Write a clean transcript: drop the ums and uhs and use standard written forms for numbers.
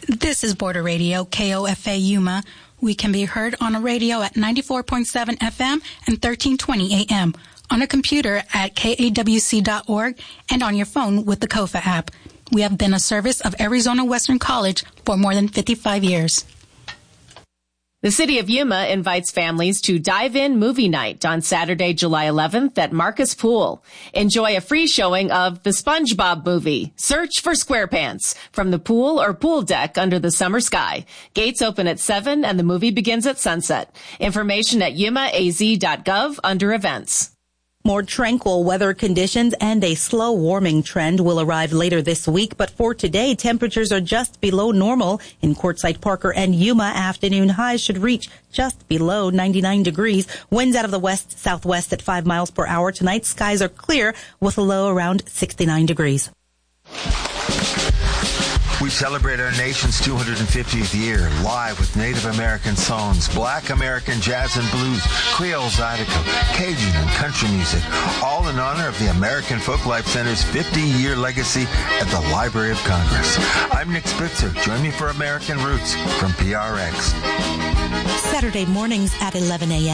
This is Border Radio, KOFA Yuma. We can be heard on a radio at 94.7 FM and 1320 AM, on a computer at kawc.org, and on your phone with the KOFA app. We have been a service of Arizona Western College for more than 55 years. The City of Yuma invites families to Dive In Movie Night on Saturday, July 11th at Marcus Pool. Enjoy a free showing of The SpongeBob Movie, Search for SquarePants, from the pool or pool deck under the summer sky. Gates open at 7 and the movie begins at sunset. Information at yumaaz.gov under events. More tranquil weather conditions and a slow warming trend will arrive later this week. But for today, temperatures are just below normal. In Quartzsite, Parker, and Yuma, afternoon highs should reach just below 99 degrees. Winds out of the west-southwest at 5 miles per hour. Tonight, skies are clear with a low around 69 degrees. We celebrate our nation's 250th year live with Native American songs, Black American jazz and blues, Creole Zydeco, Cajun and country music, all in honor of the American Folklife Center's 50-year legacy at the Library of Congress. I'm Nick Spitzer. Join me for American Roots from PRX. Saturday mornings at 11 a.m.